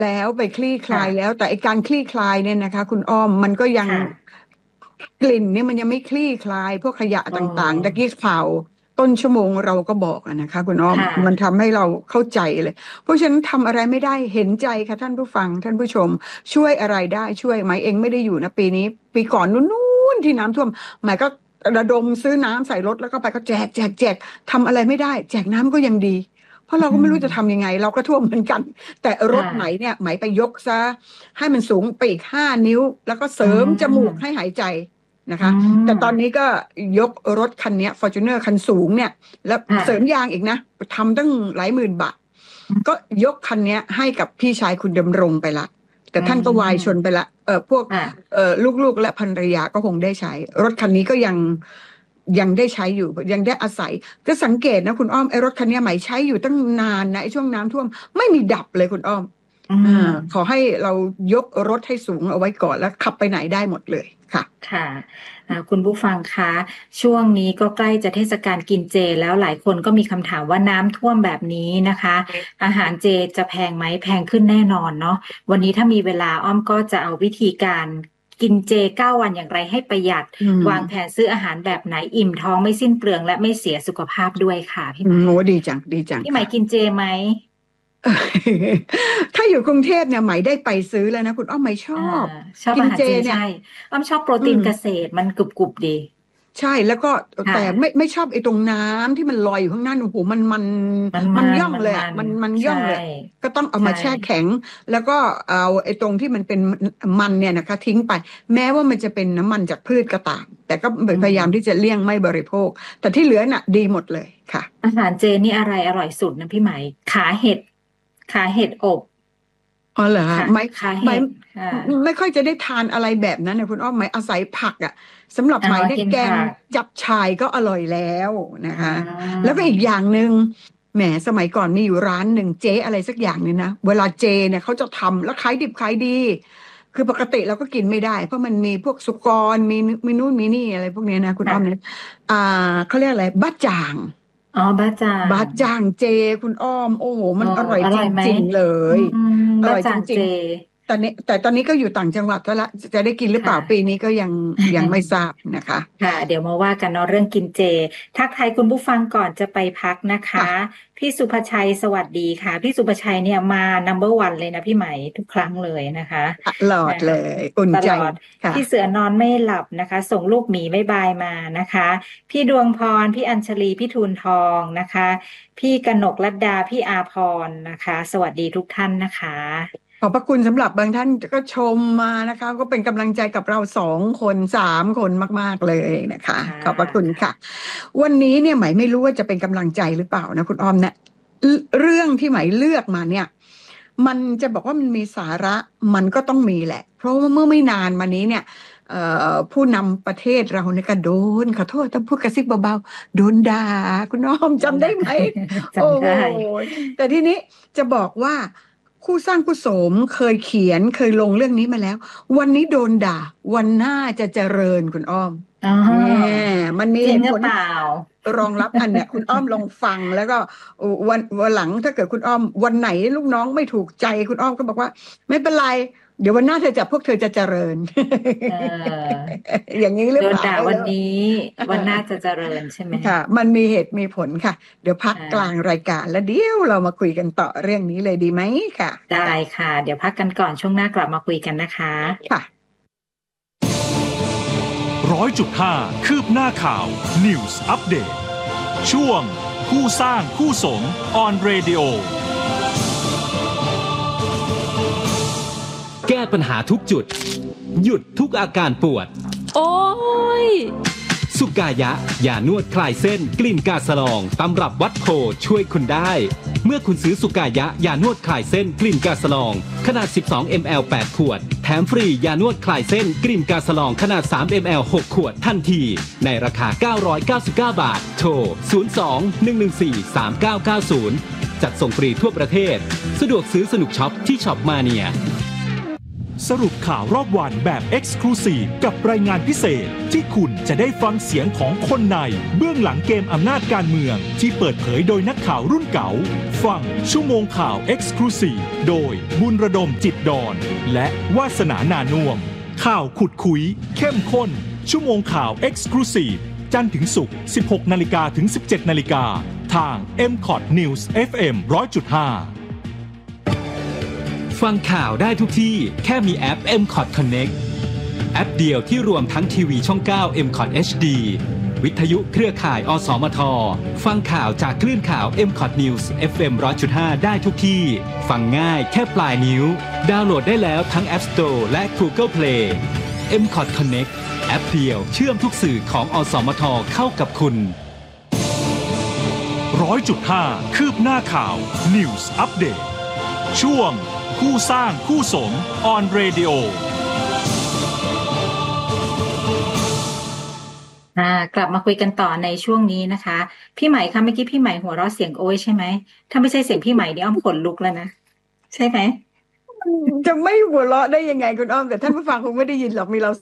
แล้วไปคลี่คลายแล้ค่ะวแต่ไอการคลี่คลายเนี่ยนะคะคุณอ้อมมันก็ยังค่ะกลิ่นเนี่ยมันยังไม่คลี่คลายพวกขยะอ๋ต่างๆตะอกี้ข่าวต้นชั่วโมงเราก็บอกอะนะคะคุณอ้อมค่ะมันทำให้เราเข้าใจเลยเพราะฉะนั้นทำอะไรไม่ได้เห็นใจค่ะท่านผู้ฟังท่านผู้ชมช่วยอะไรได้ช่วยไหมเองไม่ได้อยู่นะปีนี้ปีก่อนนู้นที่น้ำท่วมหมายก็ระดมซื้อน้ำใส่รถแล้วก็ไปก็แจกทำอะไรไม่ได้แจกน้ำก็ยังดีเพราะเราอืก็ไม่รู้จะทำยังมไงเราก็ท่วมเหมือนกันแต่รถไหมค่ะเนี่ยไหมไปยกซะให้มันสูงไปอีก5 นิ้วแล้วก็เสอืริมจมูกให้มหายใจนะอืคะแต่ตอนนี้มก็ยกรถคันเนี้ย Fortuner คันสูงเนี่ยแล้วเสริมค่ะยางอีกนะทำตั้งหลายหมื่นบาทก็ยกคันเนี้ยให้กับพี่ชายคุณดำรงไปละแต่อืท่านก็วายชนไปมละพวกค่ะลูกๆและภรรยาก็คงได้ใช้รถคันนี้ก็ยังได้ใช้อยู่ยังได้อาศัยจะสังเกตนะคุณอ้อมไอ้รถคันเนี้ยไหมใช้อยู่ตั้งนานนะไอ้ช่วงน้ำท่วมไม่มีดับเลยคุณอ้อมอือ่าขอมให้เรายกรถให้สูงเอาไว้ก่อนแล้วขับไปไหนได้หมดเลยค่ะค่ะคุณผู้ฟังคะช่วงนี้ก็ใกล้จะเทศกาลกินเจแล้วหลายคนก็มีคำถามว่าน้ำท่วมแบบนี้นะคะอาหารเจจะแพงไหมแพงขึ้นแน่นอนเนาะวันนี้ถ้ามีเวลาอ้อมก็จะเอาวิธีการกินเจ9 วันอย่างไรให้ประหยัดอืวางแผมนซื้ออาหารแบบไหนอิ่มท้องไม่สิ้นเปลืองและไม่เสียสุขภาพด้วยค่ะพี่ไหมโอ้ดีจังดีจังค่ะพี่ไหมกินเจไหมถ้าอยู่กรุงเทพเนี่ยไหมได้ไปซื้อแล้วนะคุณอ้อมไม่ชออ่าบชอบกินเจอาหารเจเนี่ยใช่อ้อมชอบโปรอืมตีนเกษตรมันกรุบๆดีใช่แล้วก็แต่ค่ะไม่ชอบไอ้ตรงน้ำที่มันลอยอยู่ข้างหน้าโอ้โหมันย่องเลยอ่ะมันย่ใช่องเลยก็ต้องเอาใช่มาแช่แข็งแล้วก็เอาไอ้ตรงที่มันเป็นมันเนี่ยนะคะทิ้งไปแม้ว่ามันจะเป็นน้ำมันจากพืชก็ตามแต่ก็อืพยายามที่มจะเลี่ยงไม่บริโภคแต่ที่เหลือน่ะดีหมดเลยค่ะอาหารเจนี่อะไรอร่อยสุดนะพี่ไหมขาเห็ดขาเห็ดอบอ๋อเหรอฮะขาไม่ไม่ขาเห็ดค่ะไม่ค่อยจะได้ทานอะไรแบบนั้นนะคุณอ้อมไหมอาศัยผักอ่ะสำหรับอ๋อไหมได้กินแกงผักจับฉ่ายก็อร่อยแล้วนะอ่คะาแล้วก็อีกอย่างหนึ่งแหมสมัยก่อนมีอยู่ร้านหนึ่งเจ๊อะไรสักอย่างหนึงนะเวลาเจเนี่ยเขาจะทำแล้วขายดิบขายดีคือปกติเราก็กินไม่ได้เพราะมันมีพวกสุกรมีนู่นมีนี่อะไรพวกเนี้ยนะคุณอ้อมเนี่ยค่ะอ่าเขาเรียกอะไรบ้าจ่างอ๋อบ้าจ่างบาจ่างเจคุณอ้อมโอ้โหอ๋อมันอร่อยจอร่อยไหมริงๆเลอืยมบ้าอร่อยจจ่างเจริงๆแต่ตอนนี้ก็อยู่ต่างจังหวัดแล้วละจะได้กินหรือเปล่าปีค่ะนี้ก็ยังไม่ทราบนะคะค่ะเดี๋ยวมาว่ากันเนาะเรื่องกินเจทักทายคุณผู้ฟังก่อนจะไปพักนะคะค่ะพี่สุภชัยสวัสดีค่ะพี่สุภชัยเนี่ยมา number 1เลยนะพี่ไหมทุกครั้งเลยนะคะตลอดนะเลยอุ่นใจตลอดค่ะพี่เสือนอนไม่หลับนะคะส่งลูกหมีบายมานะคะพี่ดวงพรพี่อัญชลีพี่ทูลทองนะคะพี่กนกลัดดาพี่อาพรนะคะสวัสดีทุกท่านนะคะขอบพระคุณสำหรับบางท่านก็ชมมานะคะก็เป็นกำลังใจกับเรา2 คน3 คนมากๆเลยนะคะค่ขอบพระคุณค่ะะวันนี้เนี่ยไหมายไม่รู้ว่าจะเป็นกำลังใจหรือเปล่านะคุณอ้อมเนี่ยเรื่องที่ไหมายเลือกมาเนี่ย มันจะบอกว่ามันมีสาระมันก็ต้องมีแหละเพราะว่าเมื่อไม่นานมานี้เนี่ยผู้นำประเทศเราเนี่ยก็โดนขอโทษต้องพูดกระซิบเบาๆโดนด่าคุณน้อมโดนนะจำได้ไหมจำได้โอ้โหแต่ทีนี้จะบอกว่าคู่สร้างคู่สมเคยเขียนเคยลงเรื่องนี้มาแล้ววันนี้โดนด่าวันหน้าจะเจริญคุณอ้อมอ๋อเนี่ยมันมีจริเหตุผลงหรือเปล่ารองรับอันเนี้ยคุณอ้อมลองฟังแล้วก็วันหลังถ้าเกิดคุณอ้อมวันไหนลูกน้องไม่ถูกใจคุณอ้อมก็บอกว่าไม่เป็นไรเดี๋ยววันหน้าพวกเธอจะเจริญเอออย่างนี้หรือเปล่าโดนด่าไม่รู้วันนี้วันหน้าจะเจริญใช่ไหมค่ะมันมีเหตุมีผลค่ะเดี๋ยวพักอ่กลางารายการแล้วเดี๋ยวเรามาคุยกันต่อเรื่องนี้เลยดีไหมค่ะได้ค่ะ เดี๋ยวพักกันก่อนช่วงหน้ากลับมาคุยกันนะคะค่ะ 100.5คืบหน้าข่าว News Update ช่วงผู้สร้างผู้สม on radio แก้ปัญหาทุกจุดหยุดทุกอาการปวดโอ้ยสุกายะยานวดคลายเส้นกลิ่นกาสะลองตำรับวัดโพช่วยคุณได้เมื่อคุณซื้อสุกายะยานวดคลายเส้นกลิ่นกาสะลองขนาด12 ml 8 ขวดแถมฟรียานวดคลายเส้นกลิ่นกาสะลองขนาด3 ml 6 ขวดทันทีในราคา999 บาทโทร02-114-3990จัดส่งฟรีทั่วประเทศสะดวกซื้อสนุกช็อปที่ช็อปมาเนียสรุปข่าวรอบวันแบบ Exclusive กับรายงานพิเศษที่คุณจะได้ฟังเสียงของคนในเบื้องหลังเกมอำนาจการเมืองที่เปิดเผยโดยนักข่าวรุ่นเก่าฟังชั่วโมงข่าว Exclusive โดยบุญระดมจิตดอนและวาสนานานุ่วมข่าวขุดคุยเข้มข้นชั่วโมงข่าว Exclusive จันทร์ถึงศุกร์ 16 นาฬิกาถึง 17 นาฬิกาทาง MCOT News FM 100.5 ฟังข่าวได้ทุกที่แค่มีแอป MCOT Connect แอปเดียวที่รวมทั้งทีวีช่อง 9 MCOT HD วิทยุเครือข่ายอสมทฟังข่าวจากคลื่นข่าว MCOT News FM 100.5 ได้ทุกที่ฟังง่ายแค่ปลายนิ้วดาวน์โหลดได้แล้วทั้ง App Store และ Google Play MCOT Connect แอปเดียวเชื่อมทุกสื่อของอสมทเข้ากับคุณ 100.5 คืบหน้าข่าว News Update ช่วงคู่สร้างคู่สม On Radio กลับมาคุยกันต่อในช่วงนี้นะคะพี่ใหม่คะเมื่อกี้พี่ใหม่หัวเราะเสียงโอ้ยใช่ไหมถ้าไม่ใช่เสียงพี่ใหม่นี่อ้อมขนลุกแล้วนะใช่ไหมจะไม่หัวเราะได้ยังไงคุณอ้อมแต่ท่านผู้ฟังคงไม่ได้ยินหรอกมีเรา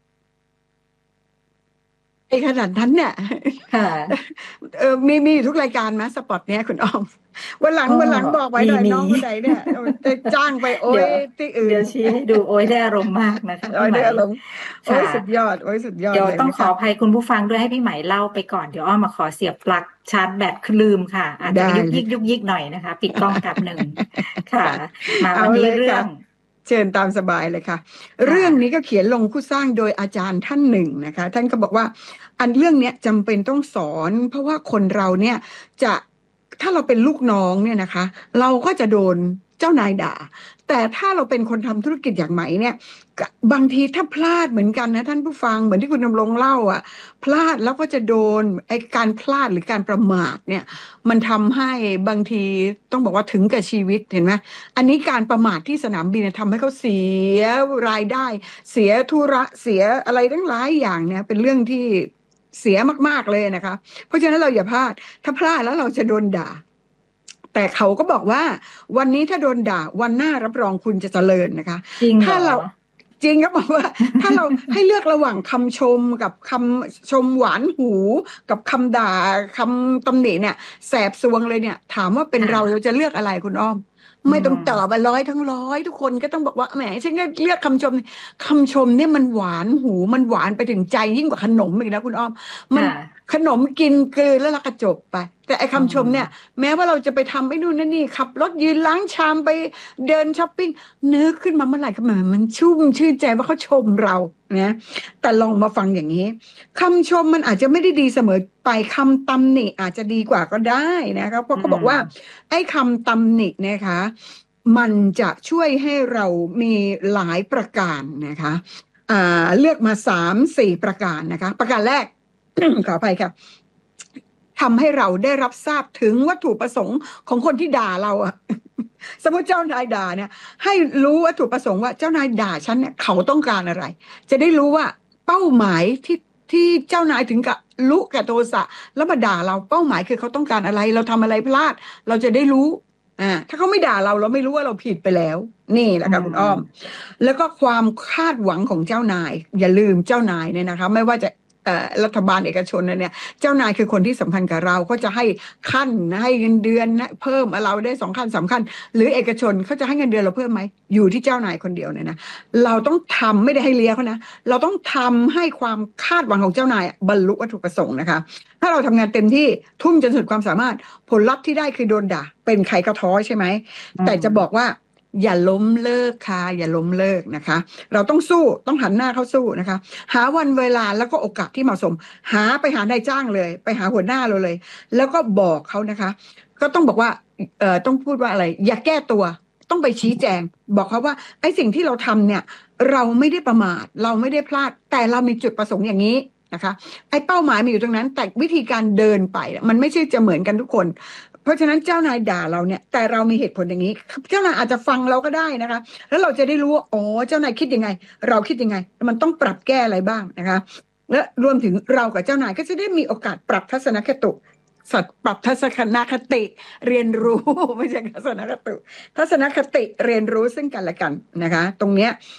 ไอ้ขนาดนั้นเนี่ยค่ะมีอยู่ทุกรายการไหมสปอตเนี้ยคุณอ้อมวันหลังบอกไว้หน่อยมีน้องคนไหนเนี่ยจะจ้างไปโอ้ยที่อื่นเดี๋ยวชี้ให้ดูโอ้ยได้อารมณ์มากนะคะโอ้ยพี่ใหได้ม่อารมณ์โอ้ยสุดยอดโอ้ยสุดยอดเดี๋ยวเลยต้องนะขอคะอภัยคุณผู้ฟังด้วยให้พี่ใหม่เล่าไปก่อนเดี๋ยวอ้อมมาขอเสียบปลั๊กชาร์จแบตคือลืมค่ะอาจจะยุกยิกหน่อยนะคะปิดกล้องแป๊บหนึ่งค่ะ มาวันนี้เรื่องเชิญตามสบายเลยค่ะ เรื่องนี้ก็เขียนลงคู่สร้างโดยอาจารย์ท่านหนึ่งนะคะท่านก็บอกว่าอันเรื่องเนี้ยจำเป็นต้องสอนเพราะว่าคนเราเนี่ยจะถ้าเราเป็นลูกน้องเนี่ยนะคะเราก็จะโดนเจ้านายด่าแต่ถ้าเราเป็นคนทำธุรกิจอย่างไหมเนี่ยบางทีถ้าพลาดเหมือนกันนะท่านผู้ฟังเหมือนที่คุณดำรงเล่าอ่ะพลาดแล้วก็จะโดนไอ้การพลาดหรือการประมาทเนี่ยมันทำให้บางทีต้องบอกว่าถึงกับชีวิตเห็นไหมอันนี้การประมาทที่สนามบินเนี่ยทำให้เขาเสียรายได้เสียธุระเสียอะไรทั้งหลายอย่างเนี่ยเป็นเรื่องที่เสียมากๆเลยนะคะเพราะฉะนั้นเราอย่าพลาดถ้าพลาดแล้วเราจะโดนด่าแต่เขาก็บอกว่าวันนี้ถ้าโดนด่าวันหน้ารับรองคุณจะเจริญนะคะจริงเหรอถ้าเราจริงก็บอกว่า ถ้าเราให้เลือกระหว่างคำชมกับคำชมหวานหูกับคำด่าคำตำหนิเนี่ยแสบสวงเลยเนี่ยถามว่าเป็นเราจะเลือกอะไรคุณอ้อมไม่ต้องตอบ100 ทั้ง 100ทุกคนก็ต้องบอกว่าแหมฉันก็เลือกคำชมเนี่ยมันหวานหูมันหวานไปถึงใจยิ่งกว่าขนมอีกนะคุณอ้อมมันขนมกินกลืนแล้วเราก็จบไปแต่ไอ้คำชมเนี่ยแม้ว่าเราจะไปทำไอ้นู่นนั่นนี่ขับรถยืนล้างชามไปเดินช้อปปิ้งนึกขึ้นมาเมื่อไหร่ก็มันชุ่มชื่นใจว่าเขาชมเรานะแต่ลองมาฟังอย่างนี้คำชมมันอาจจะไม่ได้ดีเสมอไปคำตำหนิอาจจะดีกว่าก็ได้นะครับเพราะเขาบอกว่าไอ้คำตำหนินะคะมันจะช่วยให้เรามีหลายประการนะคะเลือกมา 3-4 ประการนะคะประการแรก ขออภัยครับทำให้เราได้รับทราบถึงวัตถุประสงค์ของคนที่ด่าเราอะ สมมติเจ้านายด่าเนี่ยให้รู้วัตถุประสงค์ว่าเจ้านายด่าฉันเนี่ยเขาต้องการอะไรจะได้รู้ว่าเป้าหมายที่เจ้านายถึงกับลุกกับโทสะแล้วมาด่าเราเป้าหมายคือเขาต้องการอะไรเราทำอะไรพลาดเราจะได้รู้ถ้าเขาไม่ด่าเราไม่รู้ว่าเราผิดไปแล้วนี่แหละค่ะคุณอ้อมแล้วก็ความคาดหวังของเจ้านายอย่าลืมเจ้านายเนี่ยนะคะไม่ว่าจะรัฐบาลเอกชนเนี่ยเจ้านายคือคนที่สำคัญกับเราเขาจะให้ขั้นให้เงินเดือนนะเพิ่มเราได้2 ขั้น3 ขั้นหรือเอกชนเขาจะให้เงินเดือนเราเพิ่มไหมอยู่ที่เจ้านายคนเดียวเนี่ยนะเราต้องทำไม่ได้ให้เลี้ยเขานะเราต้องทำให้ความคาดหวังของเจ้านายบรรลุวัตถุประสงค์นะคะถ้าเราทำงานเต็มที่ทุ่มจนสุดความสามารถผลลัพธ์ที่ได้คือโดนด่าเป็นใครก็ท้อใช่ไหมแต่จะบอกว่าอย่าล้มเลิกค่ะอย่าล้มเลิกนะคะเราต้องสู้ต้องหันหน้าเข้าสู้นะคะหาวันเวลาแล้วก็โอกาสที่เหมาะสมหานายจ้างเลยไปหาหัวหน้าเราเลยแล้วก็บอกเขานะคะก็ต้องบอกว่าต้องพูดว่าอะไรอย่าแก้ตัวต้องไปชี้แจงบอกเขาว่าไอ้สิ่งที่เราทำเนี่ยเราไม่ได้ประมาทเราไม่ได้พลาดแต่เรามีจุดประสงค์อย่างนี้นะคะไอ้เป้าหมายมีอยู่ตรงนั้นแต่วิธีการเดินไปมันไม่ใช่จะเหมือนกันทุกคนเพราะฉะนั้นเจ้านายด่าเราเนี่ยแต่เรามีเหตุผลอย่างนี้เจ้านายอาจจะฟังเราก็ได้นะคะแล้วเราจะได้รู้ว่าอ๋อเจ้านายคิดยังไงเราคิดยังไงมันต้องปรับแก้อะไรบ้างนะคะและรวมถึงเรากับเจ้านายก็จะได้มีโอกาสปรับทัศนคติปรับทัศนคติเรียนรู้ ไม่ใช่ทัศนคติเรียนรู้ซึ่งกันและกันนะคะตรงเนี้ย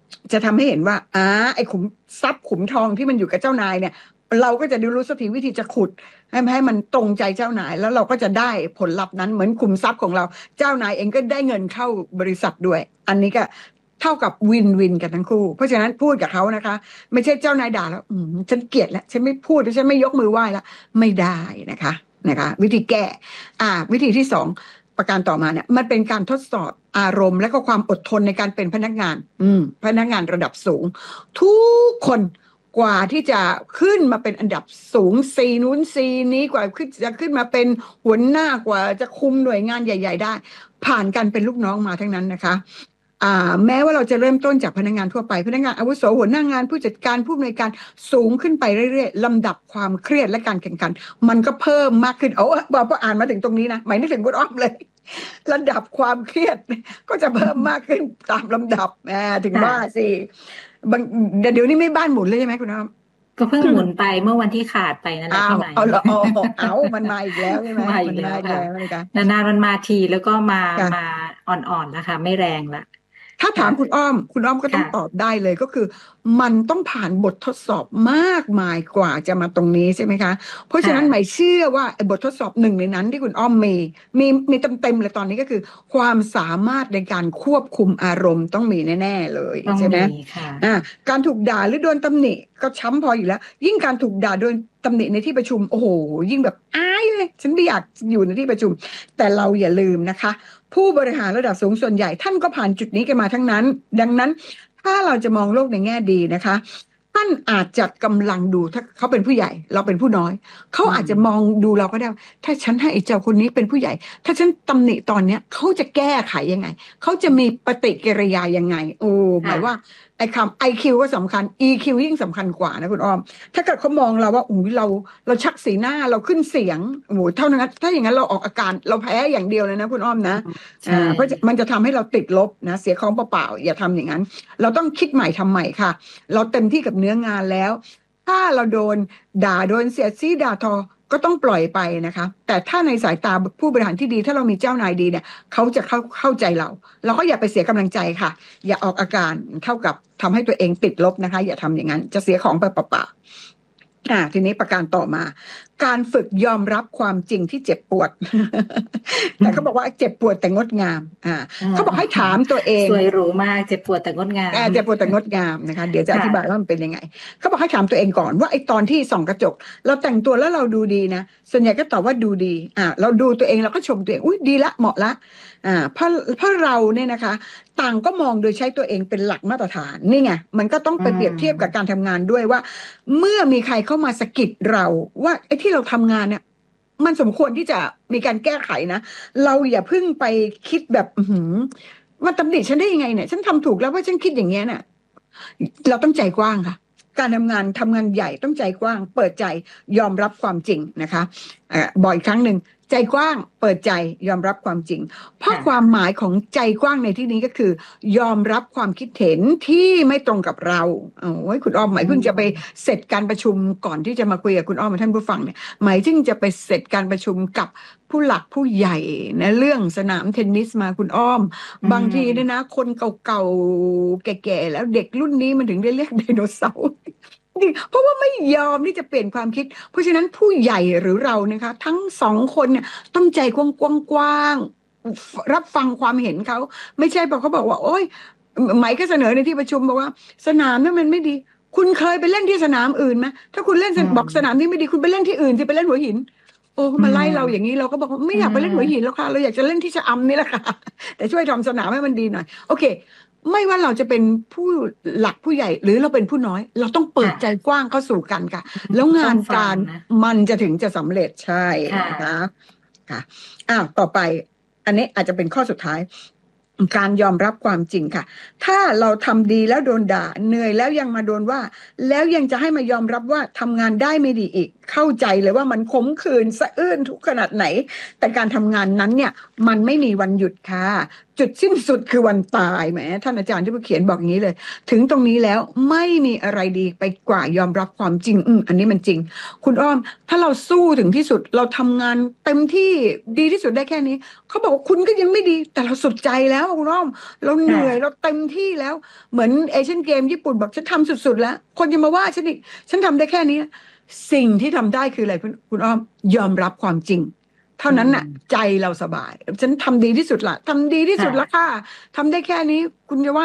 จะทำให้เห็นว่าไอ้ขุมทรัพย์ขุมทองที่มันอยู่กับเจ้านายเนี่ยเราก็จะได้รู้สักทีวิธีจะขุดให้มันตรงใจเจ้านายแล้วเราก็จะได้ผลลัพธ์นั้นเหมือนขุมทรัพย์ของเราเจ้านายเองก็ได้เงินเข้าบริษัทด้วยอันนี้ก็เท่ากับวินวินกันทั้งคู่เพราะฉะนั้นพูดกับเขานะคะไม่ใช่เจ้านายด่าแล้วฉันเกลียดแล้วฉันไม่พูดฉันไม่ยกมือไหว้แล้วไม่ได้นะคะวิธีแก้วิธีที่สองประการต่อมาเนี่ยมันเป็นการทดสอบอารมณ์และก็ความอดทนในการเป็นพนักงานพนักงานระดับสูงทุกคนกว่าที่จะขึ้นมาเป็นอันดับสูงซีนู้นซีนี้กว่าจะขึ้นมาเป็นหัวหน้ากว่าจะคุมหน่วยงานใหญ่ๆได้ผ่านการเป็นลูกน้องมาทั้งนั้นนะคะแม้ว่าเราจะเริ่มต้นจากพนักงานทั่วไปพนักงานอาวุโสหัวหน้างานผู้จัดการผู้อำนวยการสูงขึ้นไปเรื่อยๆลำดับความเครียดและการแข่งขันมันก็เพิ่มมากขึ้นพออ่านมาถึงตรงนี้นะหมายนึกถึงคุณอ้อมเลยระดับความเครียดก็จะเพิ่มมากขึ้นตามลำดับถึงว่าสิเดี๋ยวนี้ไม่บ้านหมุนเลยใช่ไหมคุณอ้อมก็เพิ่งหมุนไปเมื่อวันที่ขาดไปนั่นแหละพี่ใหม่มันมาอีกแล้วใช่ไหมมาอีกแล้วค่ะนานๆมันมาทีแล้วก็มาอ่อนๆนะคะไม่แรงละถ้าถามคุณอ้อมก็ต้องตอบได้เลยก็คือมันต้องผ่านบททดสอบมากมายกว่าจะมาตรงนี้ใช่ไหมคะเพราะฉะนั้นหมายเชื่อว่าบททดสอบหนึ่งในนั้นที่คุณอ้อมมีเต็มเลยตอนนี้ก็คือความสามารถในการควบคุมอารมณ์ต้องมีแน่ๆเลยใช่ไหมการถูกด่าหรือโดนตำหนิก็ช้ำพออยู่แล้วยิ่งการถูกด่าโดนตำหนิในที่ประชุมโอ้โหยิ่งแบบอายเลยฉันไม่อยากอยู่ในที่ประชุมแต่เราอย่าลืมนะคะผู้บริหารระดับสูงส่วนใหญ่ท่านก็ผ่านจุดนี้กันมาทั้งนั้นดังนั้นถ้าเราจะมองโลกในแง่ดีนะคะท่านอาจจะกำลังดูถ้าเขาเป็นผู้ใหญ่เราเป็นผู้น้อยเขาอาจจะมองดูเราก็ได้ถ้าฉันให้ไอ้เจ้าคนนี้เป็นผู้ใหญ่ถ้าฉันตำหนิตอนเนี้ยเขาจะแก้ไขยังไงเขาจะมีปฏิกิริยายังไงหมายว่าไอ้คำ IQ ก็สำคัญ EQ ยิ่งสำคัญกว่านะคุณอ้อมถ้าเกิดเขามองเราว่าเราชักสีหน้าเราขึ้นเสียงเท่านั้นถ้าอย่างนั้นเราออกอาการเราแพ้อย่างเดียวเลยนะคุณอ้อมนะเพราะมันจะทำให้เราติดลบนะเสียของเปล่าๆอย่าทำอย่างนั้นเราต้องคิดใหม่ทำใหม่ค่ะเราเต็มที่กับเนื้องานแล้วถ้าเราโดนด่าโดนเสียดสีด่าทอก็ต้องปล่อยไปนะคะแต่ถ้าในสายตาผู้บริหารที่ดีถ้าเรามีเจ้านายดีเนี่ยเขาจะเข้าใจเราก็อย่าไปเสียกำลังใจค่ะอย่าออกอาการเท่ากับทำให้ตัวเองติดลบนะคะอย่าทำอย่างนั้นจะเสียของไปเปล่าๆทีนี้ประการต่อมาการฝึกยอมรับความจริงที่เจ็บปวด แต่เขาบอกว่าเจ็บปวดแต่งดงามเขาบอกให้ถามตัวเองสวยหรูมากเจ็บปวดแต่งดงามเจ็บปวดแต่งดงามนะคะเดี๋ยวจะอธิบายว่ามันเป็นยังไงเขาบอกให้ถามตัวเองก่อนว่าไอ้ตอนที่ส่องกระจกเราแต่งตัวแล้วเราดูดีนะส่วนใหญ่ก็ตอบว่าดูดีเราดูตัวเองเราก็ชมตัวเองอุ้ยดีละเหมาะละเพราะเราเนี่ยนะคะต่างก็มองโดยใช้ตัวเองเป็นหลักมาตรฐานนี่ไงมันก็ต้องไปเปรียบเทียบกับการทำงานด้วยว่าเมื่อมีใครเข้ามาสะกิดเราว่าไอ้ที่เราทำงานเนี่ยมันสมควรที่จะมีการแก้ไขนะเราอย่าเพิ่งไปคิดแบบมาตำหนิฉันได้ยังไงเนี่ยฉันทำถูกแล้วว่าฉันคิดอย่างเงี้ยเนี่ยเราต้องใจกว้างค่ะการทำงานใหญ่ต้องใจกว้างเปิดใจยอมรับความจริงนะคะบ่อยครั้งหนึ่งใจกว้างเปิดใจยอมรับความจริงเพราะความหมายของใจกว้างในที่นี้ก็คือยอมรับความคิดเห็นที่ไม่ตรงกับเราคุณอ้อมหมายเพิ่งจะไปเสร็จการประชุมก่อนที่จะมาคุยกับคุณอ้อมท่านผู้ฟังเนี่ยหมายถึงจะไปเสร็จการประชุมกับผู้หลักผู้ใหญ่นะเรื่องสนามเทนนิสมาคุณอ้อมบางทีเนี่ยนะคนเก่าๆแก่ๆแล้วเด็กรุ่นนี้มันถึงได้เรียกไดโนเสาร์เพราะว่าไม่ยอมที่จะเปลี่ยนความคิดเพราะฉะนั้นผู้ใหญ่หรือเรานะคะทั้งสองคนเนี่ยต้องใจกว้างๆรับฟังความเห็นเขาไม่ใช่บอกเขาบอกว่าโอ๊ยหมายก็เสนอในที่ประชุมบอกว่าสนามนั้นมันไม่ดีคุณเคยไปเล่นที่สนามอื่นไหมถ้าคุณเล่นบอกสนามนี้ไม่ดีคุณไปเล่นที่อื่นที่ไปเล่นหัวหินมาไล่เราอย่างนี้เราก็บอกว่าไม่อยากไปเล่นหัวหินแล้วค่ะเราอยากจะเล่นที่ชะอำนี่แหละค่ะแต่ช่วยทำสนามให้มันดีหน่อยโอเคไม่ว่าเราจะเป็นผู้หลักผู้ใหญ่หรือเราเป็นผู้น้อยเราต้องเปิดใจกว้างเข้าสู่กันค่ะแล้วงานการมันจะถึงจะสำเร็จใช่นะคะค่ะต่อไปอันนี้อาจจะเป็นข้อสุดท้ายการยอมรับความจริงค่ะถ้าเราทำดีแล้วโดนด่าเหนื่อยแล้วยังมาโดนว่าแล้วยังจะให้มายอมรับว่าทำงานได้ไม่ดีอีกเข้าใจเลยว่ามันขมขื่นสะอื้นทุกขนาดไหน แต่การทำงานนั้นเนี่ยมันไม่มีวันหยุดค่ะจุดสิ้นสุดคือวันตายแหมท่านอาจารย์ที่ผู้เขียนบอกอย่างนี้เลย ถึงตรงนี้แล้วไม่มีอะไรดีไปกว่ายอมรับความจริงอันนี้มันจริง คุณอ้อมถ้าเราสู้ถึงที่สุดเราทำงานเต็มที่ดีที่สุดได้แค่นี้เขาบอกว่าคุณก็ยังไม่ดีแต่เราสุดใจแล้วคุณอ้อมเราเหนื่อยเราเต็มที่แล้วเหมือนเอเชียนเกมญี่ปุ่นบอกฉันทำสุดๆแล้วคนจะมาว่าฉันอีกฉันทำได้แค่นี้สิ่งที่ทำได้คืออะไรคุณอ้อมยอมรับความจริงเท่านั้นน่ะใจเราสบายฉันทำดีที่สุดละทำดีที่สุดละค่ะทำได้แค่นี้คุณจะว่า